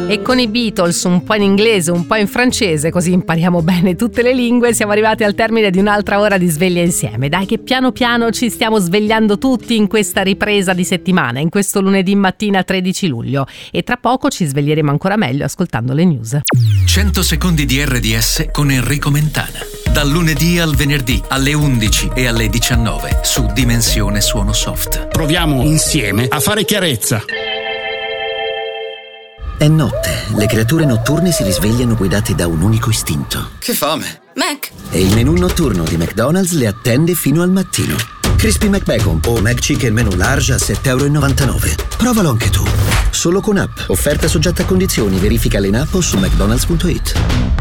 E con i Beatles, un po' in inglese, un po' in francese, così impariamo bene tutte le lingue, siamo arrivati al termine di un'altra ora di sveglia insieme. Dai che piano piano ci stiamo svegliando tutti in questa ripresa di settimana, in questo lunedì mattina 13 luglio. E tra poco ci sveglieremo ancora meglio ascoltando le news. 100 secondi di RDS con Enrico Mentana. Dal lunedì al venerdì alle 11 e alle 19 su Dimensione Suono Soft. Proviamo insieme a fare chiarezza. È notte, le creature notturne si risvegliano guidate da un unico istinto. Che fame! Mac! E il menù notturno di McDonald's le attende fino al mattino. Crispy McBacon o McChicken menù large a €7,99. Provalo anche tu. Solo con app. Offerta soggetta a condizioni. Verifica in app o su mcdonalds.it.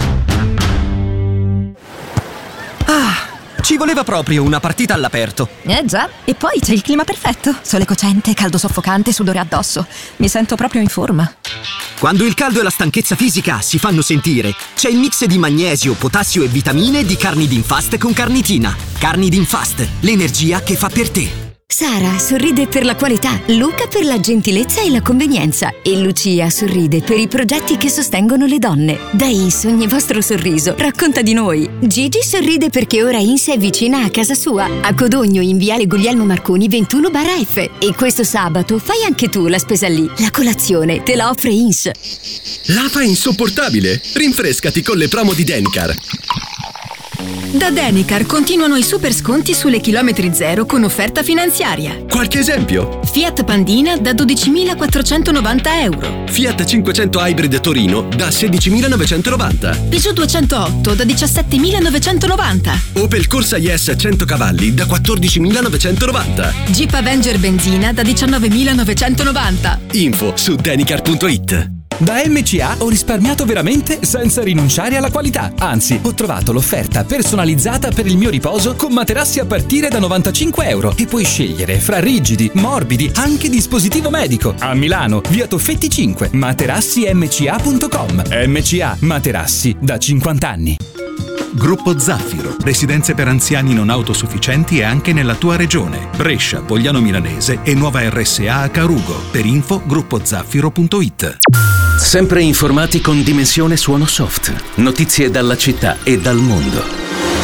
Ci voleva proprio una partita all'aperto. Già, e poi c'è il clima perfetto. Sole cocente, caldo soffocante, sudore addosso. Mi sento proprio in forma. Quando il caldo e la stanchezza fisica si fanno sentire, c'è il mix di magnesio, potassio e vitamine di Carnidin-Fast con carnitina. Carnidin-Fast, l'energia che fa per te. Sara sorride per la qualità, Luca per la gentilezza e la convenienza e Lucia sorride per i progetti che sostengono le donne. Da INS ogni vostro sorriso racconta di noi. Gigi sorride perché ora INS è vicina a casa sua, a Codogno in viale Guglielmo Marconi 21/F. E questo sabato fai anche tu la spesa lì. La colazione te la offre INS. L'afa è insopportabile. Rinfrescati con le promo di Denicar. Da Denicar continuano i super sconti sulle chilometri zero con offerta finanziaria. Qualche esempio? Fiat Pandina da €12.490. Fiat 500 Hybrid Torino da €16.990. Peugeot 208 da €17.990. Opel Corsa IS 100 cavalli da €14.990. Jeep Avenger benzina da €19.990. Info su denicar.it. Da MCA ho risparmiato veramente senza rinunciare alla qualità. Anzi, ho trovato l'offerta personalizzata per il mio riposo con materassi a partire da €95 e puoi scegliere fra rigidi, morbidi, anche dispositivo medico. A Milano, via Toffetti 5, materassιμca.com. MCA, materassi da 50 anni. Gruppo Zaffiro, residenze per anziani non autosufficienti e anche nella tua regione. Brescia, Pogliano Milanese e nuova RSA a Carugo. Per info gruppozaffiro.it. Sempre informati con Dimensione Suono Soft. Notizie dalla città e dal mondo.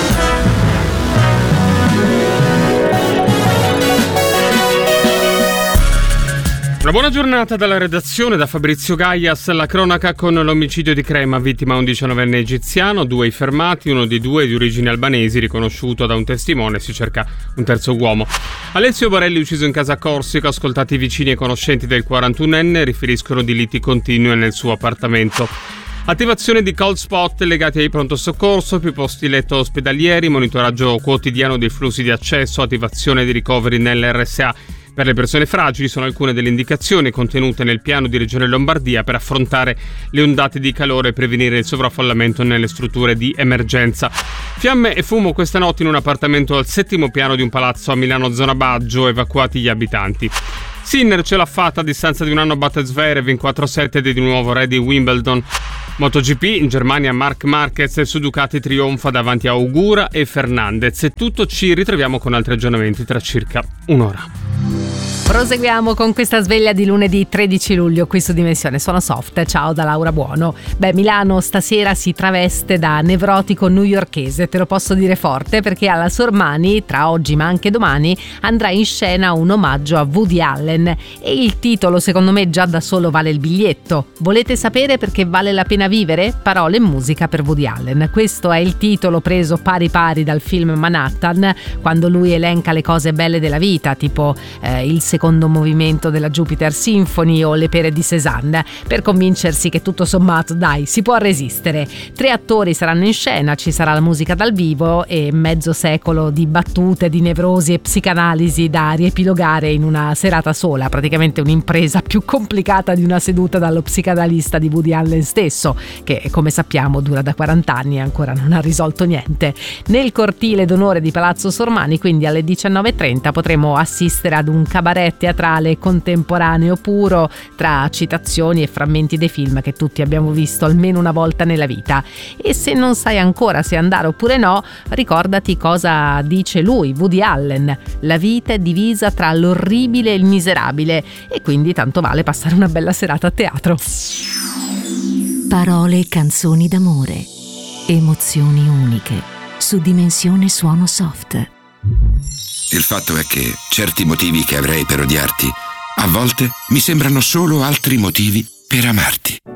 Una buona giornata dalla redazione, da Fabrizio Gaias. La cronaca con l'omicidio di Crema, vittima un 19enne egiziano, 2 i fermati, uno di 2 di origini albanesi, riconosciuto da un testimone, si cerca un terzo uomo. Alessio Borelli ucciso in casa a Corsico, ascoltati i vicini e conoscenti del 41enne, riferiscono di liti continue nel suo appartamento. Attivazione di cold spot legati ai pronto soccorso, più posti letto ospedalieri, monitoraggio quotidiano dei flussi di accesso, attivazione di ricoveri nell'RSA. Per le persone fragili sono alcune delle indicazioni contenute nel piano di Regione Lombardia per affrontare le ondate di calore e prevenire il sovraffollamento nelle strutture di emergenza. Fiamme e fumo questa notte in un appartamento al 7° piano di un palazzo a Milano zona Baggio, evacuati gli abitanti. Sinner ce l'ha fatta, a distanza di un anno batte Zverev in 4-7 ed è di nuovo re di Wimbledon. MotoGP, in Germania Marc Marquez su Ducati trionfa davanti a Ogura e Fernandez. È tutto, ci ritroviamo con altri aggiornamenti tra circa un'ora. Proseguiamo con questa sveglia di lunedì 13 luglio qui su Dimensione Suono Soft. Ciao da Laura Buono. Milano stasera si traveste da nevrotico newyorkese, te lo posso dire forte, perché alla Sormani, tra oggi ma anche domani, andrà in scena un omaggio a Woody Allen e il titolo secondo me già da solo vale il biglietto. Volete sapere perché vale la pena vivere? Parole e musica per Woody Allen. Questo è il titolo preso pari pari dal film Manhattan, quando lui elenca le cose belle della vita, tipo il secondo movimento della Jupiter Symphony o le pere di Cézanne, per convincersi che tutto sommato dai, si può resistere. 3 attori saranno in scena, ci sarà la musica dal vivo e mezzo secolo di battute, di nevrosi e psicanalisi da riepilogare in una serata sola, praticamente un'impresa più complicata di una seduta dallo psicanalista di Woody Allen stesso, che come sappiamo dura da 40 anni e ancora non ha risolto niente. Nel cortile d'onore di Palazzo Sormani, quindi alle 19:30, potremo assistere ad un cabaret teatrale contemporaneo puro tra citazioni e frammenti dei film che tutti abbiamo visto almeno una volta nella vita. E se non sai ancora se andare oppure no, ricordati cosa dice lui, Woody Allen: la vita è divisa tra l'orribile e il miserabile, e quindi tanto vale passare una bella serata a teatro. Parole e canzoni d'amore. Emozioni uniche. Su Dimensione Suono Soft. Il fatto è che certi motivi che avrei per odiarti, a volte mi sembrano solo altri motivi per amarti.